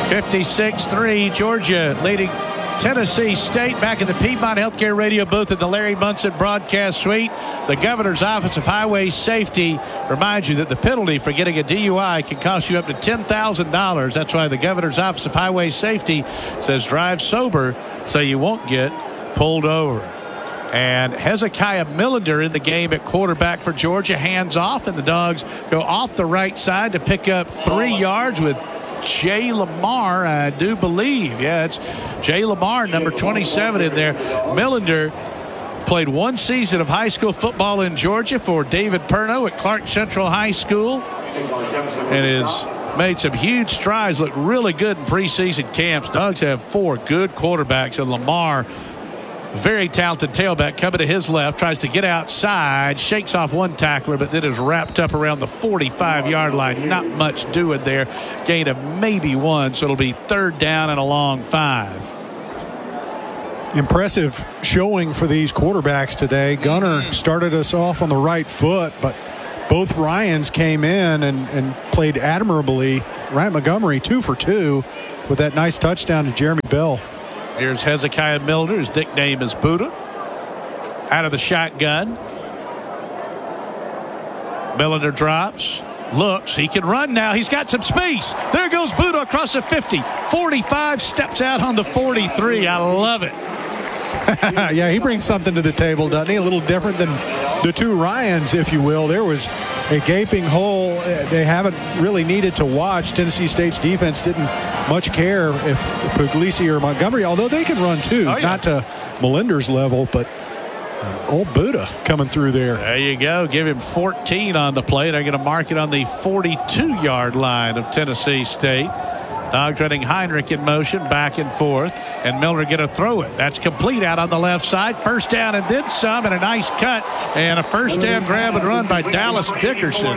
56-3, Georgia leading Tennessee State. Back in the Piedmont Healthcare Radio booth at the Larry Munson Broadcast Suite. The Governor's Office of Highway Safety reminds you that the penalty for getting a DUI can cost you up to $10,000. That's why the Governor's Office of Highway Safety says drive sober so you won't get pulled over. And Hezekiah Millender in the game at quarterback for Georgia. Hands off, and the Dogs go off the right side to pick up 3 yards with Jay Lamar, I do believe. Yeah, it's Jay Lamar, number 27 in there. Millender played 1 season of high school football in Georgia for David Perno at Clark Central High School and has made some huge strides, looked really good in preseason camps. Dogs have 4 good quarterbacks, and Lamar, very talented tailback, coming to his left, tries to get outside, shakes off 1 tackler, but then is wrapped up around the 45-yard line. Not much doing there. Gain of maybe 1, so it'll be 3rd down and a long 5. Impressive showing for these quarterbacks today. Gunner started us off on the right foot, but both Ryans came in and played admirably. Ryan Montgomery 2 for 2 with that nice touchdown to Jeremy Bell. Here's Hezekiah Millender. His nickname is Buddha. Out of the shotgun. Millender drops. Looks. He can run now. He's got some space. There goes Buddha across the 50. 45, steps out on the 43. I love it. Yeah, he brings something to the table, doesn't he? A little different than the 2 Ryans, if you will. There was a gaping hole they haven't really needed to watch. Tennessee State's defense didn't much care if Puglisi or Montgomery, although they can run too. Oh, yeah. Not to Melinder's level, but old Buddha coming through there. There you go. Give him 14 on the play. They're going to mark it on the 42-yard line of Tennessee State. Dogs running Heinrich in motion, back and forth, and Milner going to throw it. That's complete out on the left side. First down and then some, and a nice cut, and a first down grab and run by Dallas Dickerson.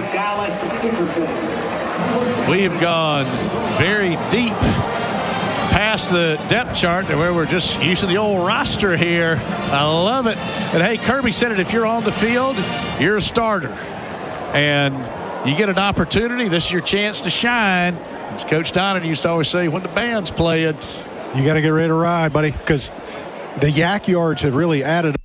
We've gone very deep past the depth chart to where we're just using the old roster here. I love it. And hey, Kirby said it, if you're on the field, you're a starter. And you get an opportunity, this is your chance to shine. As Coach Donnan used to always say, when the band's playing, you got to get ready to ride, buddy, because the yak yards have really added.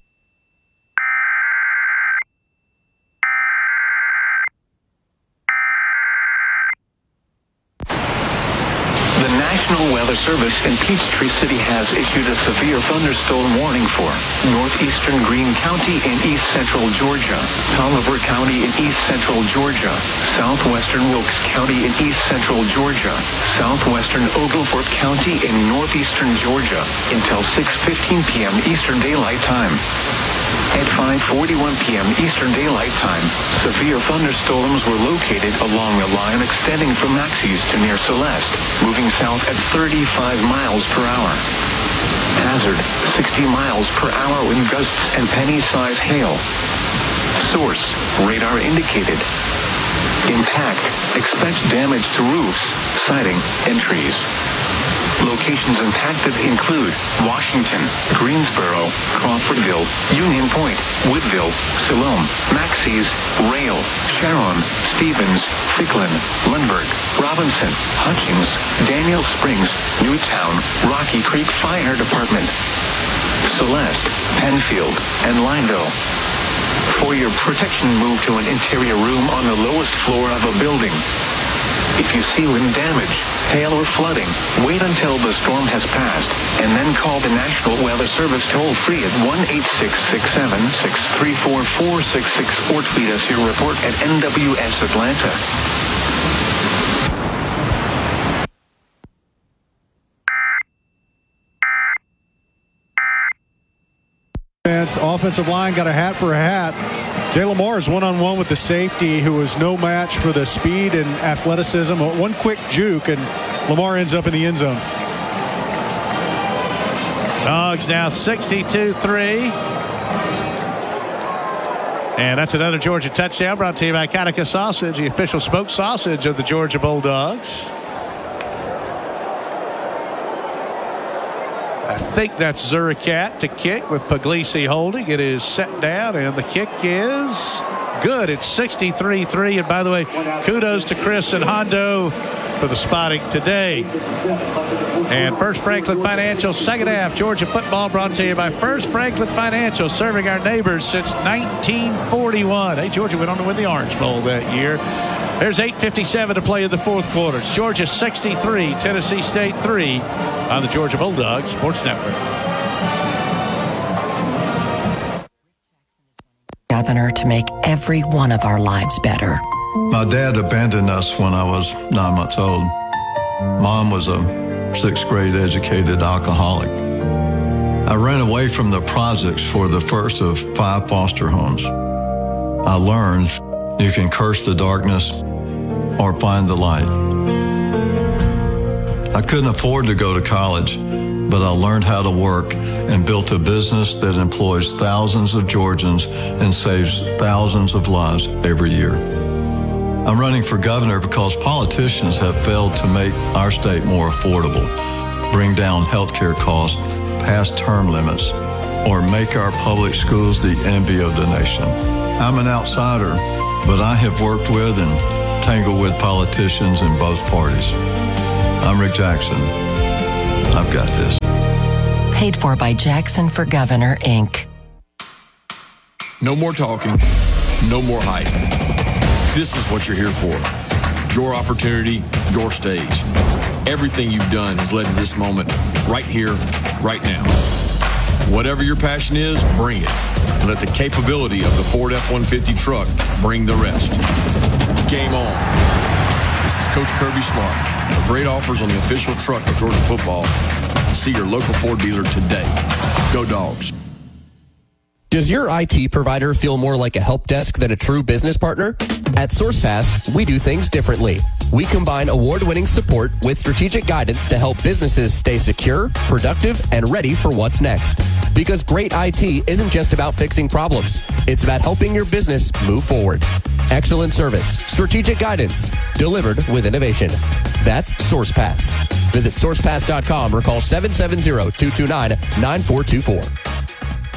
The National Weather Service in Peachtree City has issued a severe thunderstorm warning for northeastern Greene County in east central Georgia, Toliver County in east central Georgia, southwestern Wilkes County in east central Georgia, southwestern Oglethorpe County in northeastern Georgia until 6:15 p.m. Eastern Daylight Time. At 5:41 p.m. Eastern Daylight Time, severe thunderstorms were located along a line extending from Maxey's to near Celeste, moving south at 35 miles per hour. Hazard, 60 miles per hour with gusts and penny-sized hail. Source, radar indicated. Impact, expect damage to roofs, siding, and trees. Locations impacted include Washington, Greensboro, Crawfordville, Union Point, Woodville, Siloam, Maxey's, Rail, Sharon, Stevens, Ficklin, Lundberg, Robinson, Hutchings, Daniel Springs, Newtown, Rocky Creek Fire Department, Celeste, Penfield, and Lineville. For your protection, move to an interior room on the lowest floor of a building. If you see wind damage, hail, or flooding, wait until the storm has passed and then call the National Weather Service toll-free at 1-866-7-634-466 or tweet us your report at NWS Atlanta. The offensive line got a hat for a hat. Jay Lamar is one-on-one with the safety, who was no match for the speed and athleticism. One quick juke, and Lamar ends up in the end zone. Dogs now 62-3. And that's another Georgia touchdown brought to you by Conica Sausage, the official smoked sausage of the Georgia Bulldogs. I think that's Zuricat to kick with Puglisi holding. It is set down, and the kick is good. It's 63-3. And by the way, kudos to Chris and Hondo for the spotting today. And First Franklin Financial, second half, Georgia football brought to you by First Franklin Financial, serving our neighbors since 1941. Hey, Georgia went on to win the Orange Bowl that year. There's 8:57 to play in the fourth quarter. It's Georgia 63, Tennessee State 3 on the Georgia Bulldogs Sports Network. Governor, to make every one of our lives better. My dad abandoned us when I was 9 months old. Mom was a 6th grade educated alcoholic. I ran away from the projects for the first of 5 foster homes. I learned you can curse the darkness or find the light. I couldn't afford to go to college, but I learned how to work and built a business that employs thousands of Georgians and saves thousands of lives every year. I'm running for governor because politicians have failed to make our state more affordable, bring down healthcare costs, pass term limits, or make our public schools the envy of the nation. I'm an outsider, but I have worked with and tangled with politicians in both parties. I'm Rick Jackson. I've got this. Paid for by Jackson for Governor, Inc. No more talking, no more hiding. This is what you're here for. Your opportunity, your stage. Everything you've done has led to this moment right here, right now. Whatever your passion is, bring it. Let the capability of the Ford F-150 truck bring the rest. Game on. This is Coach Kirby Smart. For great offers on the official truck of Georgia football, see your local Ford dealer today. Go Dogs. Does your IT provider feel more like a help desk than a true business partner? At SourcePass, we do things differently. We combine award-winning support with strategic guidance to help businesses stay secure, productive, and ready for what's next. Because great IT isn't just about fixing problems. It's about helping your business move forward. Excellent service, strategic guidance, delivered with innovation. That's SourcePass. Visit sourcepass.com or call 770-229-9424.